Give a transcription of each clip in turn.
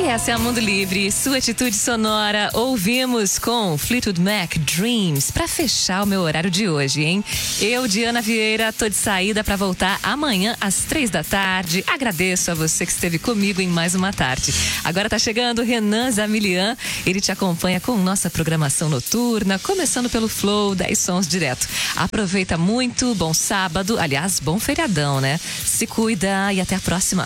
Essa é a Mundo Livre, sua atitude sonora. Ouvimos com Fleetwood Mac, Dreams, pra fechar o meu horário de hoje, hein? Eu, Diana Vieira, tô de saída pra voltar amanhã às 3 da tarde. Agradeço a você que esteve comigo em mais uma tarde. Agora tá chegando o Renan Zamilian. Ele te acompanha com nossa programação noturna, começando pelo Flow 10 Sons direto. Aproveita muito, bom sábado, aliás, bom feriadão, né? Se cuida e até a próxima.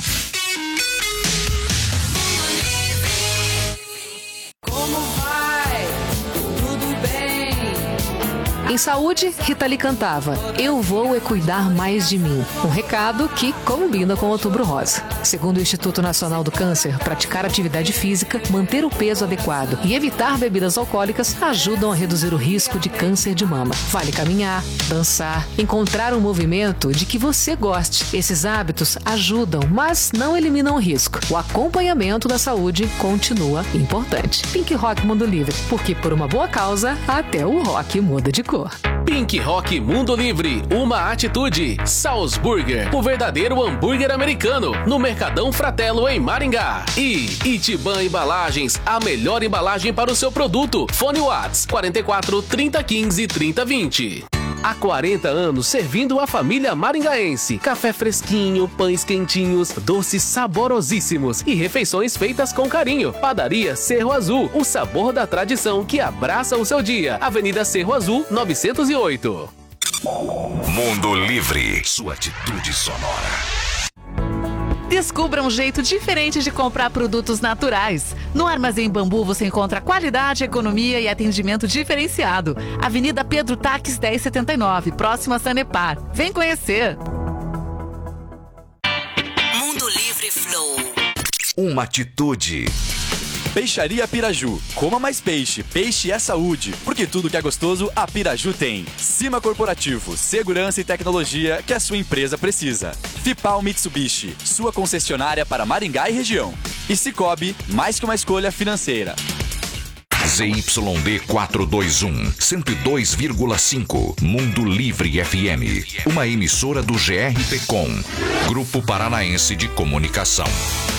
Em saúde, Rita Lee cantava: "Eu vou cuidar mais de mim". Um recado que combina com Outubro Rosa. Segundo o Instituto Nacional do Câncer, praticar atividade física, manter o peso adequado e evitar bebidas alcoólicas ajudam a reduzir o risco de câncer de mama. Vale caminhar, dançar, encontrar um movimento de que você goste. Esses hábitos ajudam, mas não eliminam o risco. O acompanhamento da saúde continua importante. Pink Rock Mundo Livre, porque por uma boa causa, até o rock muda de cor. Pink Rock Mundo Livre, uma atitude. Salzburger, o verdadeiro hambúrguer americano, no Mercadão Fratello em Maringá. E Itibã Embalagens, a melhor embalagem para o seu produto. Fone Whats 44 30 15 30 20. Há 40 anos servindo a família maringaense. Café fresquinho, pães quentinhos, doces saborosíssimos e refeições feitas com carinho. Padaria Cerro Azul, o sabor da tradição que abraça o seu dia. Avenida Cerro Azul, 908. Mundo Livre, sua atitude sonora. Descubra um jeito diferente de comprar produtos naturais. No Armazém Bambu você encontra qualidade, economia e atendimento diferenciado. Avenida Pedro Taques 1079, próximo a Sanepar. Vem conhecer. Mundo Livre Flow. Uma atitude. Peixaria Piraju. Coma mais peixe. Peixe é saúde. Porque tudo que é gostoso, a Piraju tem. Cima Corporativo. Segurança e tecnologia que a sua empresa precisa. Fipal Mitsubishi. Sua concessionária para Maringá e região. E Cicobi, mais que uma escolha financeira. ZYD 421, 102,5. Mundo Livre FM. Uma emissora do GRPcom. Grupo Paranaense de Comunicação.